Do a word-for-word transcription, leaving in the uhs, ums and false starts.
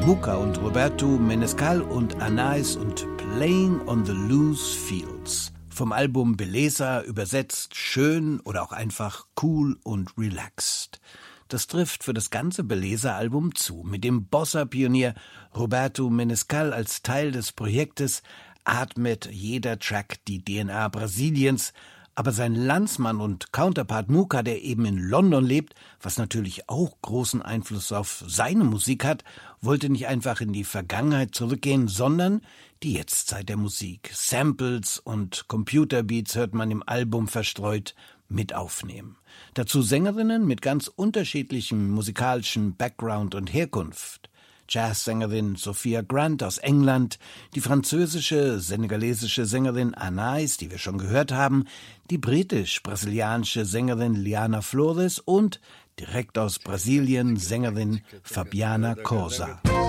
Mucca und Roberto Menescal und Anais und Playing on the Loose Fields. Vom Album Beleza, übersetzt schön oder auch einfach cool und relaxed. Das trifft für das ganze Beleza-Album zu. Mit dem Bossa-Pionier Roberto Menescal als Teil des Projektes atmet jeder Track die D N A Brasiliens, aber sein Landsmann und Counterpart Mucca, der eben in London lebt, was natürlich auch großen Einfluss auf seine Musik hat, wollte nicht einfach in die Vergangenheit zurückgehen, sondern die Jetztzeit der Musik. Samples und Computerbeats hört man im Album verstreut mit aufnehmen. Dazu Sängerinnen mit ganz unterschiedlichem musikalischen Background und Herkunft. Jazzsängerin Sophia Grant aus England, die französische, senegalesische Sängerin Anais, die wir schon gehört haben, die britisch-brasilianische Sängerin Liana Flores und direkt aus Brasilien Sängerin Fabiana Cosa.